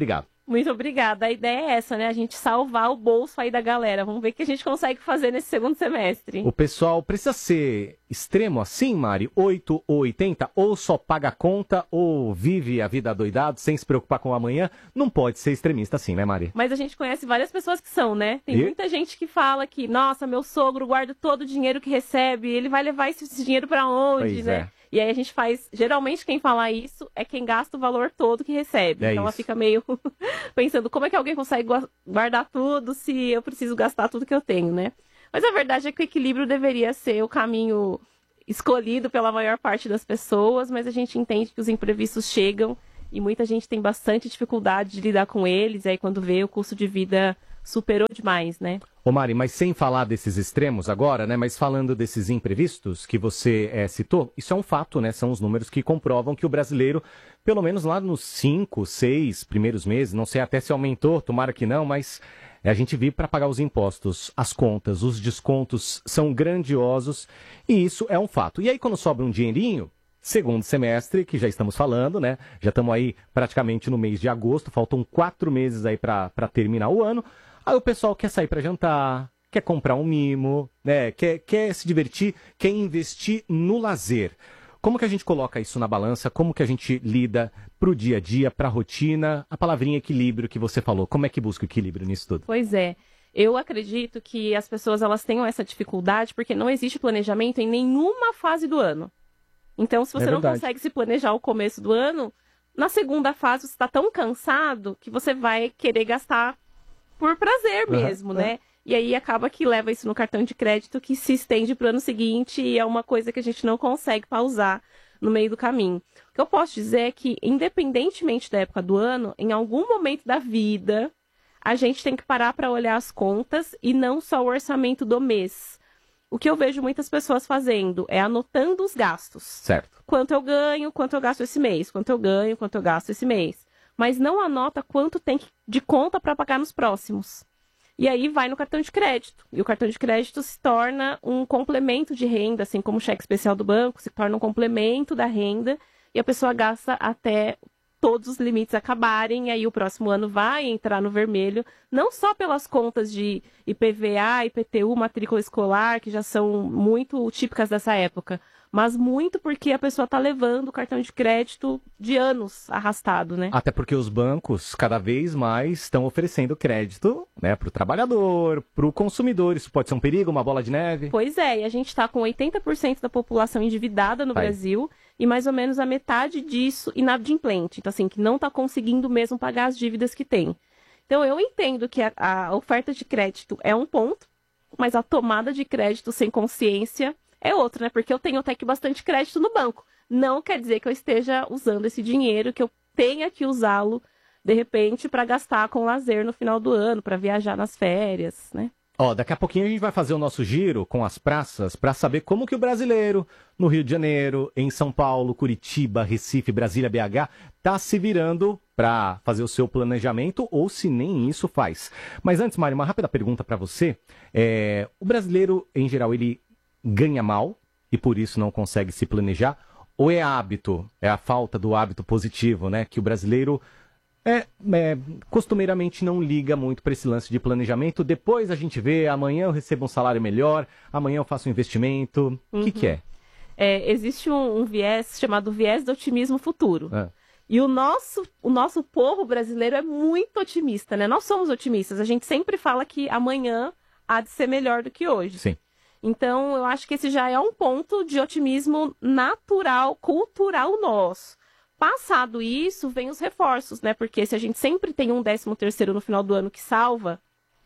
Muito obrigada. A ideia é essa, né? A gente salvar o bolso aí da galera. Vamos ver o que a gente consegue fazer nesse segundo semestre. O pessoal precisa ser extremo assim, Mari? oito ou oitenta? Ou só paga a conta, ou vive a vida adoidado, sem se preocupar com o amanhã? Não pode ser extremista assim, né, Mari? Mas a gente conhece várias pessoas que são, né? Tem E? muita gente que fala que, nossa, meu sogro guarda todo o dinheiro que recebe, ele vai levar esse, esse dinheiro pra onde, Pois né? é. E aí a gente faz, geralmente quem fala isso é quem gasta o valor todo que recebe. É então ela isso. fica meio pensando, como é que alguém consegue gua- guardar tudo se eu preciso gastar tudo que eu tenho, né? Mas a verdade é que o equilíbrio deveria ser o caminho escolhido pela maior parte das pessoas, mas a gente entende que os imprevistos chegam e muita gente tem bastante dificuldade de lidar com eles, e aí quando vê o custo de vida superou demais, né? Ô Mari, mas sem falar desses extremos agora, né? Mas falando desses imprevistos que você eh, citou, isso é um fato, né? São os números que comprovam que o brasileiro, pelo menos lá nos cinco, seis primeiros meses, não sei até se aumentou, tomara que não, mas a gente vive para pagar os impostos, as contas, os descontos são grandiosos e isso é um fato. E aí quando sobra um dinheirinho, segundo semestre, que já estamos falando, né? Já estamos aí praticamente no mês de agosto, faltam quatro meses aí para terminar o ano. Aí o pessoal quer sair para jantar, quer comprar um mimo, né? Quer, quer se divertir, quer investir no lazer. Como que a gente coloca isso na balança? Como que a gente lida pro dia a dia, pra rotina? A palavrinha equilíbrio que você falou, como é que busca o equilíbrio nisso tudo? Pois é. Eu acredito que as pessoas elas tenham essa dificuldade porque não existe planejamento em nenhuma fase do ano. Então, se você É não verdade. consegue se planejar o começo do ano, na segunda fase você está tão cansado que você vai querer gastar por prazer Aham, mesmo, é. né? E aí acaba que leva isso no cartão de crédito que se estende para o ano seguinte e é uma coisa que a gente não consegue pausar no meio do caminho. O que eu posso dizer é que, independentemente da época do ano, em algum momento da vida, a gente tem que parar para olhar as contas e não só o orçamento do mês. O que eu vejo muitas pessoas fazendo é anotando os gastos. Certo. Quanto eu ganho, quanto eu gasto esse mês, quanto eu ganho, quanto eu gasto esse mês. Mas não anota quanto tem que- de conta para pagar nos próximos. E aí vai no cartão de crédito. E o cartão de crédito se torna um complemento de renda, assim como o cheque especial do banco, se torna um complemento da renda e a pessoa gasta até todos os limites acabarem, e aí o próximo ano vai entrar no vermelho, não só pelas contas de I P V A, I P T U, matrícula escolar, que já são muito típicas dessa época, mas muito porque a pessoa está levando o cartão de crédito de anos arrastado, né? Até porque os bancos cada vez mais estão oferecendo crédito, né, para o trabalhador, para o consumidor. Isso pode ser um perigo, uma bola de neve. Pois é, e a gente está com oitenta por cento da população endividada no Vai. Brasil e mais ou menos a metade disso inadimplente. Então, assim, que não está conseguindo mesmo pagar as dívidas que tem. Então, eu entendo que a, a oferta de crédito é um ponto, mas a tomada de crédito sem consciência é outro, né? Porque eu tenho até que bastante crédito no banco. Não quer dizer que eu esteja usando esse dinheiro, que eu tenha que usá-lo, de repente, para gastar com lazer no final do ano, para viajar nas férias, né? Ó, daqui a pouquinho a gente vai fazer o nosso giro com as praças para saber como que o brasileiro no Rio de Janeiro, em São Paulo, Curitiba, Recife, Brasília, B H, tá se virando para fazer o seu planejamento ou se nem isso faz. Mas antes, Mário, uma rápida pergunta para você. É, o brasileiro, em geral, ele ganha mal e por isso não consegue se planejar? Ou é hábito, é a falta do hábito positivo, né? Que o brasileiro É, é, costumeiramente não liga muito para esse lance de planejamento. Depois a gente vê, amanhã eu recebo um salário melhor, amanhã eu faço um investimento. O que, que é? É, existe um, um viés chamado viés do otimismo futuro. É. E o nosso, o nosso povo brasileiro é muito otimista, né? Nós somos otimistas. A gente sempre fala que amanhã há de ser melhor do que hoje. Sim. Então, eu acho que esse já é um ponto de otimismo natural, cultural nosso. Passado isso, vem os reforços, né? Porque se a gente sempre tem um décimo terceiro no final do ano que salva,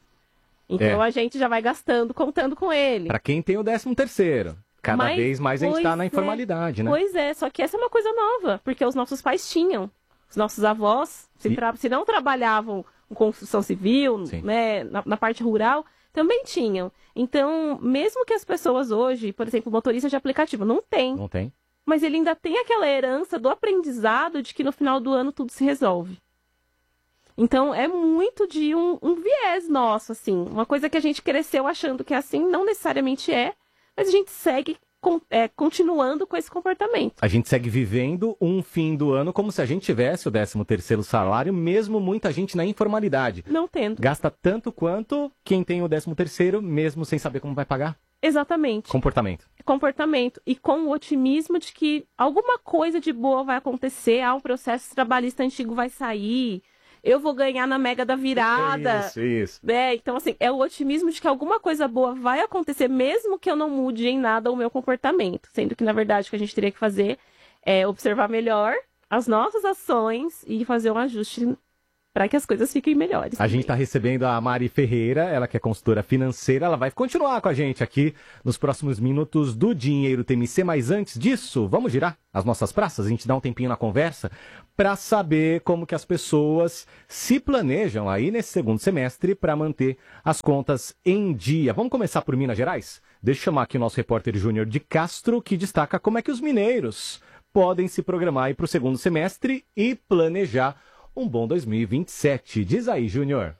então É. a gente já vai gastando, contando com ele. Para quem tem o décimo terceiro. Cada Mas, vez mais a gente está pois na é, informalidade, né? Pois é, só que essa é uma coisa nova, porque os nossos pais tinham. Os nossos avós, se, E- tra- se não trabalhavam com construção civil, né, na, na parte rural, também tinham. Então, mesmo que as pessoas hoje, por exemplo, motorista de aplicativo, não tem. Não tem. Mas ele ainda tem aquela herança do aprendizado de que no final do ano tudo se resolve. Então, é muito de um, um viés nosso, assim. Uma coisa que a gente cresceu achando que é assim, não necessariamente é, mas a gente segue con- é, continuando com esse comportamento. A gente segue vivendo um fim do ano como se a gente tivesse o décimo terceiro salário, mesmo muita gente na informalidade. Não tendo. Gasta tanto quanto quem tem o décimo terceiro, mesmo sem saber como vai pagar. Exatamente. Comportamento. Comportamento. E com o otimismo de que alguma coisa de boa vai acontecer, ah, o processo trabalhista antigo vai sair, eu vou ganhar na mega da virada. Isso, isso. É, então, assim, é o otimismo de que alguma coisa boa vai acontecer, mesmo que eu não mude em nada o meu comportamento. Sendo que, na verdade, o que a gente teria que fazer é observar melhor as nossas ações e fazer um ajuste para que as coisas fiquem melhores. A gente está recebendo a Mari Ferreira, ela que é consultora financeira, ela vai continuar com a gente aqui nos próximos minutos do Dinheiro T M C, mas antes disso, vamos girar as nossas praças, a gente dá um tempinho na conversa para saber como que as pessoas se planejam aí nesse segundo semestre para manter as contas em dia. Vamos começar por Minas Gerais? Deixa eu chamar aqui o nosso repórter Júnior de Castro, que destaca como é que os mineiros podem se programar aí para o segundo semestre e planejar um bom dois mil e vinte e sete. Diz aí, Júnior.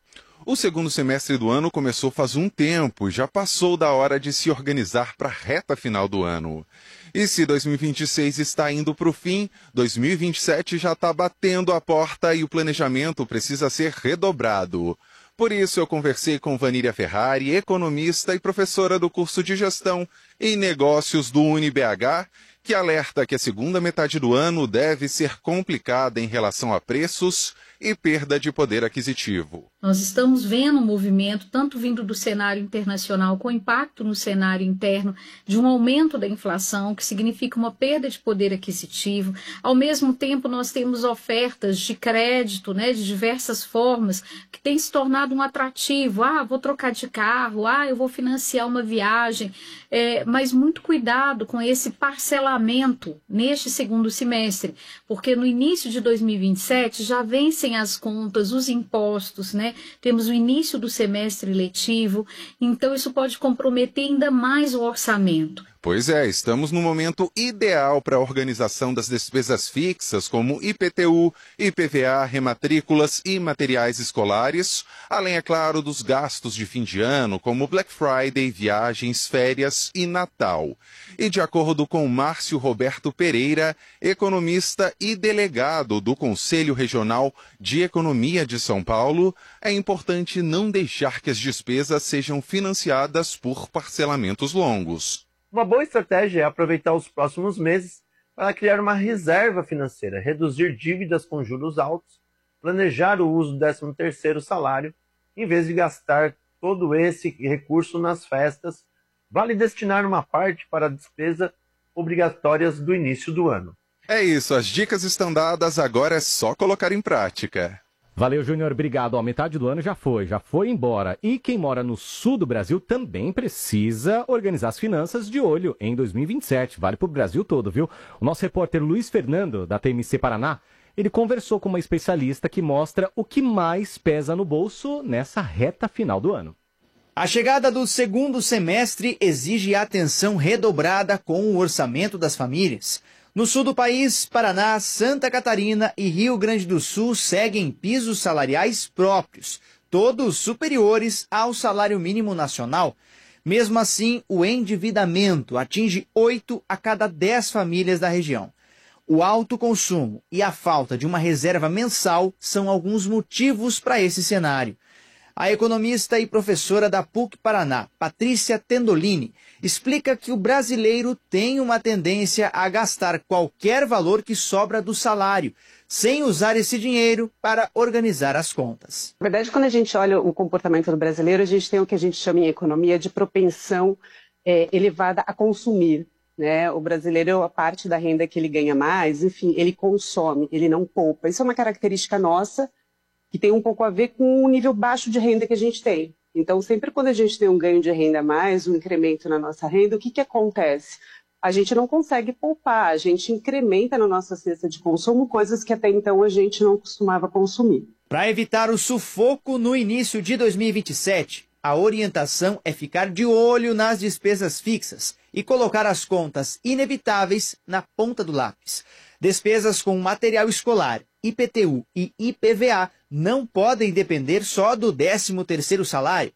O segundo semestre do ano começou faz um tempo, já passou da hora de se organizar para a reta final do ano. E se dois mil e vinte e seis está indo para o fim, dois mil e vinte e sete já está batendo a porta e o planejamento precisa ser redobrado. Por isso eu conversei com Vanília Ferrari, economista e professora do curso de Gestão em Negócios do U N B H, que alerta que a segunda metade do ano deve ser complicada em relação a preços e perda de poder aquisitivo. Nós estamos vendo um movimento, tanto vindo do cenário internacional, com impacto no cenário interno, de um aumento da inflação, que significa uma perda de poder aquisitivo. Ao mesmo tempo, nós temos ofertas de crédito, né, de diversas formas, que tem se tornado um atrativo. Ah, vou trocar de carro, ah, eu vou financiar uma viagem. É, mas muito cuidado com esse parcelamento neste segundo semestre, porque no início de dois mil e vinte e sete já vencem as contas, os impostos, né? Temos o início do semestre letivo, então isso pode comprometer ainda mais o orçamento. Pois é, estamos no momento ideal para a organização das despesas fixas, como I P T U, I P V A, rematrículas e materiais escolares, além, é claro, dos gastos de fim de ano, como Black Friday, viagens, férias e Natal. E de acordo com Márcio Roberto Pereira, economista e delegado do Conselho Regional de Economia de São Paulo, é importante não deixar que as despesas sejam financiadas por parcelamentos longos. Uma boa estratégia é aproveitar os próximos meses para criar uma reserva financeira, reduzir dívidas com juros altos, planejar o uso do décimo terceiro salário, em vez de gastar todo esse recurso nas festas, vale destinar uma parte para despesas obrigatórias do início do ano. É isso, as dicas estão dadas, agora é só colocar em prática. Valeu, Júnior, obrigado. Ó, metade do ano já foi, já foi embora. E quem mora no sul do Brasil também precisa organizar as finanças de olho em dois mil e vinte e sete. Vale pro Brasil todo, viu? O nosso repórter Luiz Fernando, da T M C Paraná, ele conversou com uma especialista que mostra o que mais pesa no bolso nessa reta final do ano. A chegada do segundo semestre exige atenção redobrada com o orçamento das famílias. No sul do país, Paraná, Santa Catarina e Rio Grande do Sul seguem pisos salariais próprios, todos superiores ao salário mínimo nacional. Mesmo assim, o endividamento atinge oito a cada dez famílias da região. O alto consumo e a falta de uma reserva mensal são alguns motivos para esse cenário. A economista e professora da P U C Paraná, Patrícia Tendolini, explica que o brasileiro tem uma tendência a gastar qualquer valor que sobra do salário, sem usar esse dinheiro para organizar as contas. Na verdade, quando a gente olha o comportamento do brasileiro, a gente tem o que a gente chama em economia de propensão é, elevada a consumir. Né? O brasileiro, a parte da renda que ele ganha mais, enfim, ele consome, ele não poupa. Isso é uma característica nossa, que tem um pouco a ver com o nível baixo de renda que a gente tem. Então, sempre quando a gente tem um ganho de renda a mais, um incremento na nossa renda, o que, que acontece? A gente não consegue poupar, a gente incrementa na nossa cesta de consumo coisas que até então a gente não costumava consumir. Para evitar o sufoco no início de dois mil e vinte e sete, a orientação é ficar de olho nas despesas fixas e colocar as contas inevitáveis na ponta do lápis. Despesas com material escolar, I P T U e I P V A não podem depender só do décimo terceiro salário.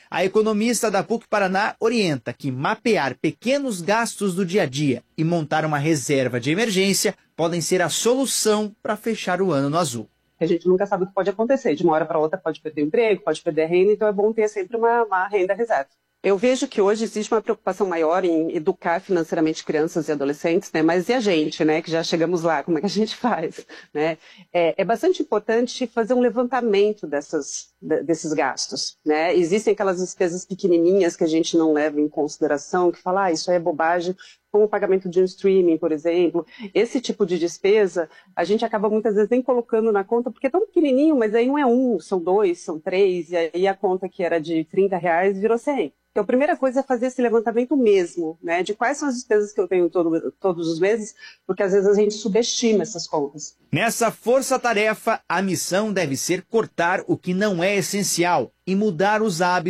A economista da P U C Paraná orienta que mapear pequenos gastos do dia a dia e montar uma reserva de emergência podem ser a solução para fechar o ano no azul. A gente nunca sabe o que pode acontecer. De uma hora para outra pode perder o emprego, pode perder a renda, então é bom ter sempre uma, uma renda reserva. Eu vejo que hoje existe uma preocupação maior em educar financeiramente crianças e adolescentes, né? Mas e a gente, né? Que já chegamos lá, como é que a gente faz, né? É, é bastante importante fazer um levantamento dessas, desses gastos, né? Existem aquelas despesas pequenininhas que a gente não leva em consideração, que fala, ah, isso aí é bobagem, como o pagamento de um streaming, por exemplo. Esse tipo de despesa, a gente acaba muitas vezes nem colocando na conta, porque é tão pequenininho, mas aí não é um, são dois, são três, e aí a conta que era de trinta reais virou cem. Então, a primeira coisa é fazer esse levantamento mesmo, né? De quais são as despesas que eu tenho todo, todos os meses, porque às vezes a gente subestima essas contas. Nessa força-tarefa, a missão deve ser cortar o que não é essencial e mudar os hábitos